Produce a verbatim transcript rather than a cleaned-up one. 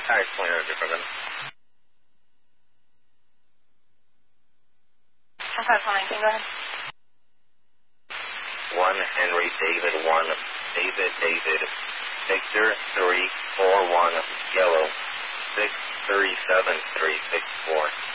Alright, point out different then. ten five one nineteen, go ahead. one Henry David one David David Victor three four one Yellow six three seven three six four.